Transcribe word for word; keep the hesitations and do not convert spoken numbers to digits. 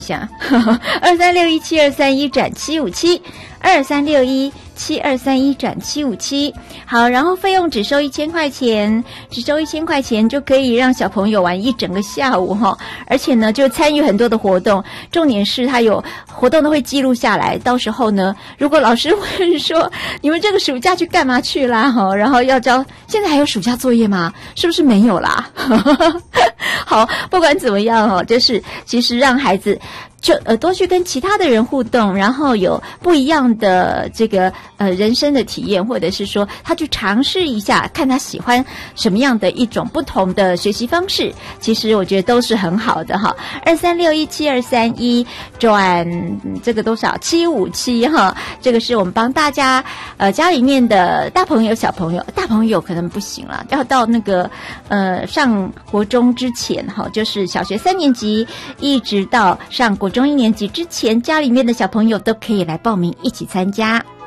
下二三六一七二三一转七五七二三六一七二三一转七五七。好，然后费用只收一千块钱，只收一千块钱就可以让小朋友玩一整个下午哈，而且呢就参与很多的活动，重点是他有活动都会记录下来，到时候呢如果老师问说你们这个暑假去干嘛去啦哈，然后要交，现在还有暑假作业吗？是不是没有啦？好，不管怎么样哦，就是其实让孩子就呃多去跟其他的人互动，然后有不一样的这个呃人生的体验，或者是说他去尝试一下，看他喜欢什么样的一种不同的学习方式，其实我觉得都是很好的哈。二三六一七二三一转这个多少七五七哈，这个是我们帮大家呃家里面的大朋友小朋友，大朋友可能不行了，要到那个呃上国中之前哈，就是小学三年级一直到上国中一年级之前，家里面的小朋友都可以来报名一起参加。